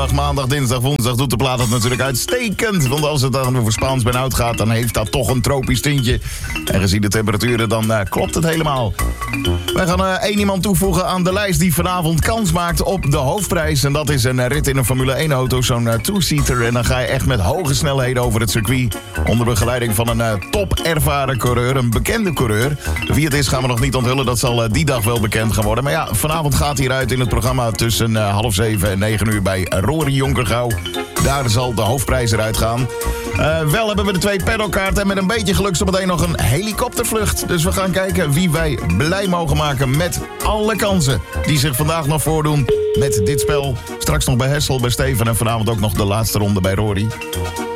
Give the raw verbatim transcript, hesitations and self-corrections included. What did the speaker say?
zondag, maandag, dinsdag, woensdag doet de plaat het natuurlijk uitstekend. Want als het dan over Spaans benauwd gaat, dan heeft dat toch een tropisch tintje. En gezien de temperaturen, dan uh, klopt het helemaal. Wij gaan uh, één iemand toevoegen aan de lijst die vanavond kans maakt op de hoofdprijs. En dat is een uh, rit in een Formule één auto, zo'n uh, two-seater. En dan ga je echt met hoge snelheden over het circuit. Onder begeleiding van een uh, top ervaren coureur, een bekende coureur. Wie het is gaan we nog niet onthullen, dat zal uh, die dag wel bekend gaan worden. Maar ja, vanavond gaat hij eruit in het programma tussen uh, half zeven en negen uur bij Rory Jonkergouw. Daar zal de hoofdprijs eruit gaan. Uh, wel hebben we de twee paddockkaarten en met een beetje geluk zometeen nog een helikoptervlucht. Dus we gaan kijken wie wij blij mogen maken met alle kansen die zich vandaag nog voordoen met dit spel. Straks nog bij Hessel, bij Steven en vanavond ook nog de laatste ronde bij Rory.